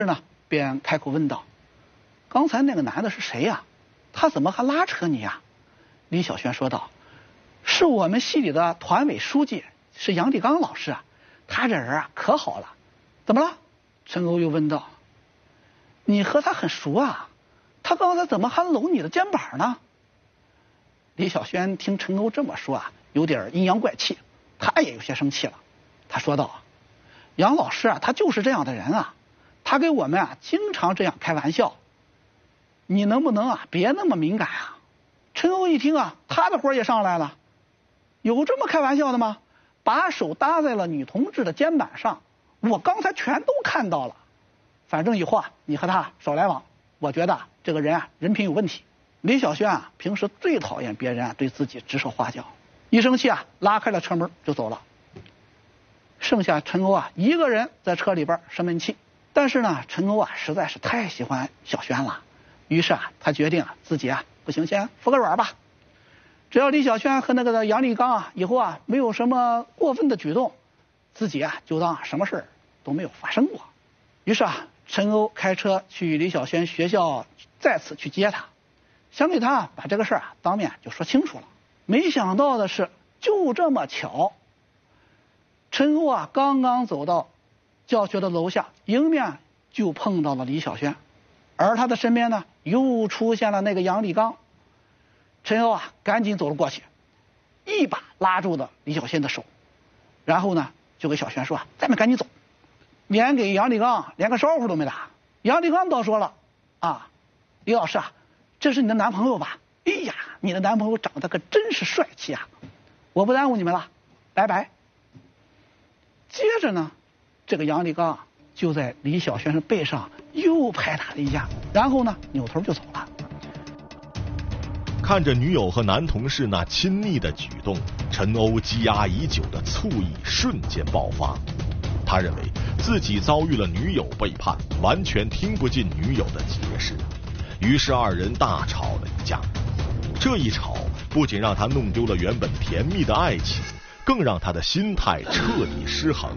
呢便开口问道：“刚才那个男的是谁呀？他怎么还拉扯你呀？”李小轩说道：“是我们系里的团委书记，是杨立刚老师啊，他这人啊可好了。”“怎么了？”陈欧又问道。“你和他很熟啊，他刚才怎么还搂你的肩膀呢？”李小轩听陈欧这么说啊，有点阴阳怪气，他也有些生气了。他说道：“杨老师啊，他就是这样的人啊，他给我们啊经常这样开玩笑，你能不能啊别那么敏感啊？”陈欧一听啊，他的火也上来了。有这么开玩笑的吗？把手搭在了女同志的肩膀上，我刚才全都看到了。反正以后啊，你和他少来往，我觉得这个人啊人品有问题。李小轩啊，平时最讨厌别人啊对自己指手画脚，一生气啊，拉开了车门就走了。剩下陈欧啊一个人在车里边生闷气。但是呢，陈欧啊实在是太喜欢小轩了，于是啊，他决定啊自己啊不行，先服个软吧。只要李小轩和那个杨立刚啊以后啊没有什么过分的举动，自己啊就当什么事都没有发生过。于是啊，陈欧开车去李小轩学校，再次去接他，想给他把这个事啊当面就说清楚了。没想到的是，就这么巧，陈欧啊刚刚走到教学的楼下，迎面就碰到了李小轩，而他的身边呢又出现了那个杨立刚。陈欧啊赶紧走了过去，一把拉住了李小轩的手，然后呢就给小轩说：“咱们赶紧走。”连给杨立刚连个招呼都没打。杨立刚倒说了：“啊，李老师啊，这是你的男朋友吧？哎呀，你的男朋友长得可真是帅气啊！我不耽误你们了，拜拜。”接着呢，这个杨立刚就在李小轩的背上又拍打了一下，然后呢扭头就走了。 看着女友和男同事那亲昵的举动，陈欧积压已久的醋意瞬间爆发。他认为自己遭遇了女友背叛，完全听不进女友的解释，于是二人大吵了一架。这一吵不仅让他弄丢了原本甜蜜的爱情，更让他的心态彻底失衡。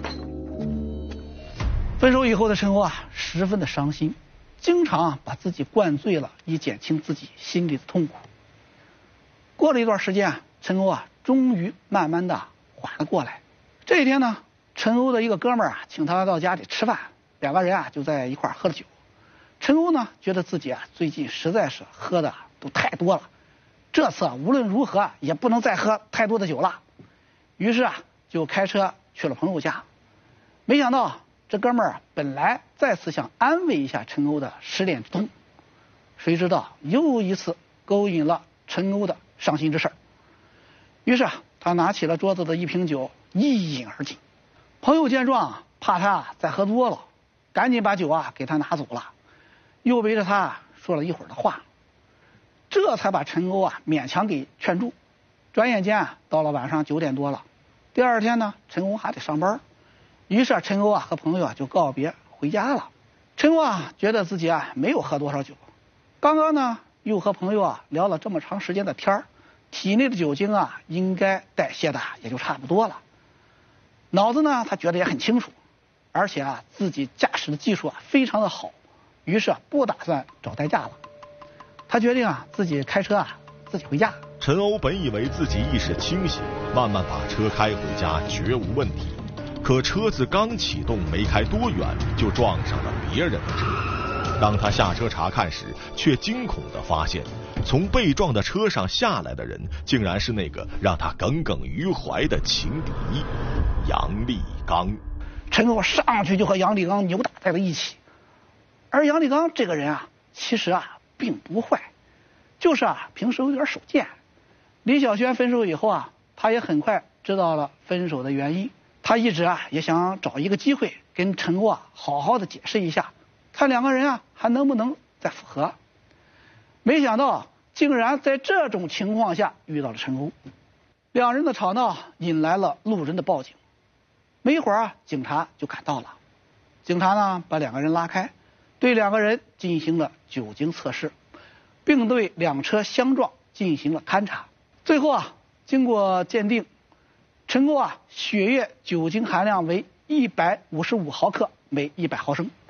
分手以后的陈欧啊十分的伤心，经常啊把自己灌醉了，以减轻自己心里的痛苦。过了一段时间啊，陈欧啊终于慢慢的缓了过来。这一天呢，陈欧的一个哥们儿啊请他到家里吃饭，两个人啊就在一块喝了酒。陈欧呢觉得自己啊最近实在是喝的都太多了，这次啊无论如何也不能再喝太多的酒了，于是啊就开车去了朋友家。没想到这哥们儿本来再次想安慰一下陈欧的失恋之痛，谁知道又一次勾引了陈欧的伤心之事。于是啊他拿起了桌子的一瓶酒一饮而尽。朋友见状怕他再喝多了，赶紧把酒啊给他拿走了，又围着他说了一会儿的话，这才把陈欧啊勉强给劝住。转眼间啊到了晚上9点多了。第二天呢，陈欧还得上班，于是陈欧啊和朋友啊就告别回家了。陈欧啊觉得自己啊没有喝多少酒，刚刚呢又和朋友啊聊了这么长时间的天儿，体内的酒精啊应该代谢的也就差不多了。脑子呢他觉得也很清楚，而且啊自己驾驶的技术啊非常的好，于是啊不打算找代驾了。他决定啊自己开车啊自己回家。 陈欧本以为自己意识清醒，慢慢把车开回家绝无问题，可车子刚启动没开多远就撞上了别人的车。当他下车查看时，却惊恐地发现从被撞的车上下来的人竟然是那个让他耿耿于怀的情敌杨立刚。 陈欧上去就和杨立刚扭打在了一起。而杨立刚这个人啊其实啊并不坏，就是啊平时有点手贱。李小轩分手以后啊，他也很快知道了分手的原因，他一直啊也想找一个机会跟陈欧啊好好的解释一下，看两个人啊还能不能再复合。没想到竟然在这种情况下遇到了陈欧，两人的吵闹引来了路人的报警。没一会儿啊，警察就赶到了。警察呢把两个人拉开，对两个人进行了酒精测试，并对两车相撞进行了勘查。最后啊，经过鉴定，陈欧血液酒精含量为155毫克每100毫升，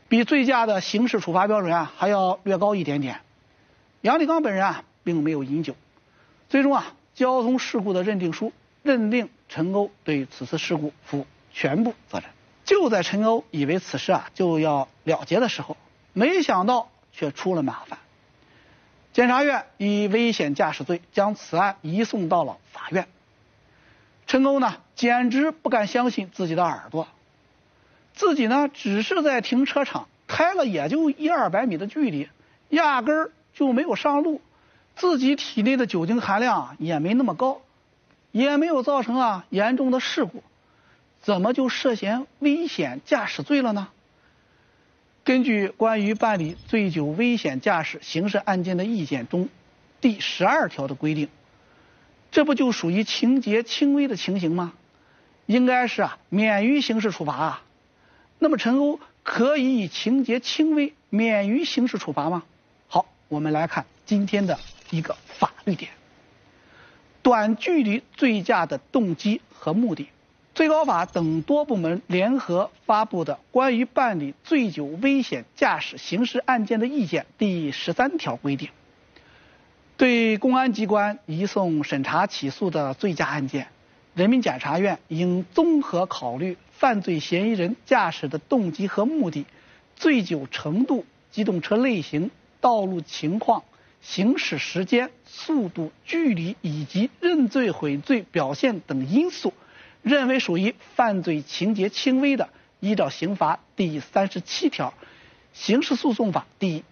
比最佳的刑事处罚标准啊还要略高一点点。杨立刚本人啊并没有饮酒，最终啊交通事故的认定书认定陈欧对此次事故负全部责任。就在陈欧以为此事啊就要了结的时候，没想到却出了麻烦。检察院以危险驾驶罪将此案移送到了法院。陈欧呢简直不敢相信自己的耳朵，自己呢只是在停车场开了也就100-200米的距离，压根儿就没有上路，自己体内的酒精含量也没那么高，也没有造成严重的事故，怎么就涉嫌危险驾驶罪了呢？根据关于办理醉酒危险驾驶刑事案件的意见中第12条的规定，这不就属于情节轻微的情形吗？应该是免于刑事处罚啊。那么陈欧可以以情节轻微免于刑事处罚吗？好，我们来看今天的一个法律点：短距离醉驾的动机和目的。最高法等多部门联合发布的关于办理醉酒危险驾驶刑事案件的意见第13条规定，对公安机关移送审查起诉的醉驾案件，人民检察院应综合考虑犯罪嫌疑人驾驶的动机和目的、醉酒程度、机动车类型、道路情况、行驶时间、速度、距离以及认罪悔罪表现等因素，认为属于犯罪情节轻微的，依照刑法第37条、刑事诉讼法第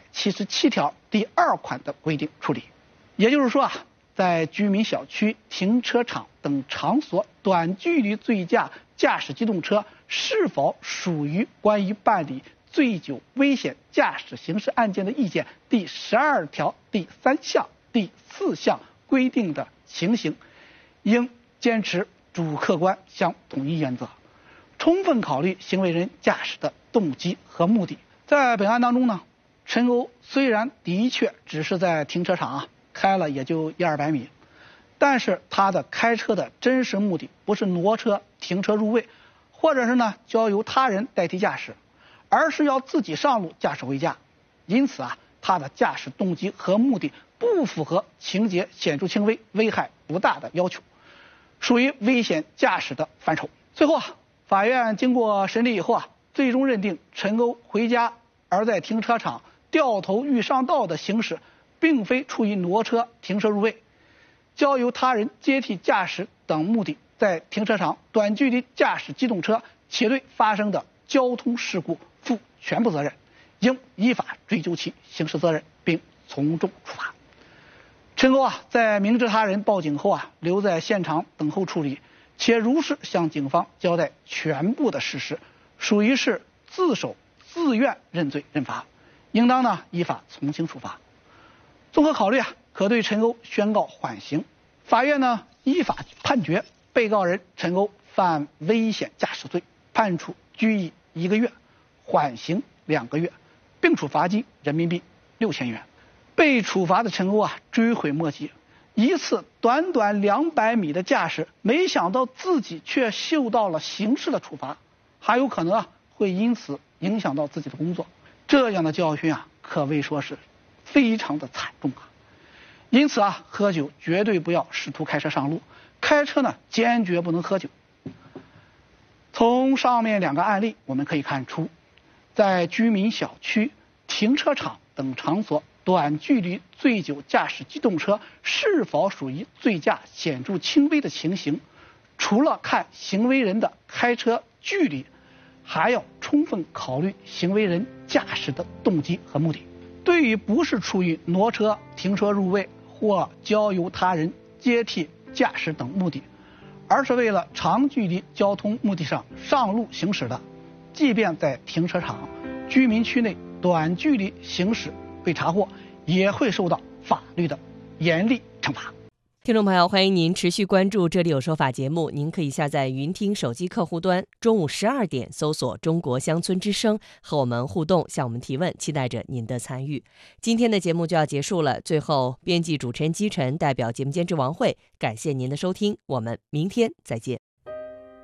177条第2款的规定处理。也就是说在居民小区、停车场等场所短距离醉驾驾驶机动车是否属于关于办理醉酒危险驾驶刑事案件的意见第12条第3项、第4项规定的情形，应坚持主客观相统一原则，充分考虑行为人驾驶的动机和目的。在本案当中呢，陈欧虽然的确只是在停车场开了也就100-200米，但是他的开车的真实目的不是挪车停车入位，或者是交由他人代替驾驶，而是要自己上路驾驶回家。因此他的驾驶动机和目的不符合情节显著轻微、危害不大的要求，属于危险驾驶的范畴。最后法院经过审理以后最终认定陈欧回家而在停车场掉头欲上道的行驶，并非出于挪车停车入位、交由他人接替驾驶等目的，在停车场短距离驾驶机动车且对发生的交通事故负全部责任，应依法追究其刑事责任，并从重处罚。陈欧在明知他人报警后留在现场等候处理，且如实向警方交代全部的事实，属于是自首自愿认罪认罚，应当依法从轻处罚。综合考虑可对陈欧宣告缓刑。法院依法判决被告人陈欧犯危险驾驶罪，判处拘役1个月，缓刑2个月，并处罚金人民币6000元。被处罚的陈欧追悔莫及，一次短短200米的驾驶，没想到自己却受到了刑事的处罚，还有可能会因此影响到自己的工作。这样的教训可谓说是非常的惨重因此喝酒绝对不要试图开车上路，开车坚决不能喝酒。从上面2个案例我们可以看出，在居民小区、停车场等场所短距离醉酒驾驶机动车是否属于醉驾显著轻微的情形，除了看行为人的开车距离，还要充分考虑行为人驾驶的动机和目的。对于不是出于挪车停车入位或交由他人接替驾驶等目的，而是为了长距离交通目的上上路行驶的，即便在停车场、居民区内短距离行驶被查获，也会受到法律的严厉惩罚。 听众朋友，欢迎您持续关注《这里有说法》节目，您可以下载云听手机客户端，中午12点搜索中国乡村之声，和我们互动，向我们提问，期待着您的参与。今天的节目就要结束了，最后编辑主持人姬晨代表节目监制王慧，感谢您的收听，我们明天再见。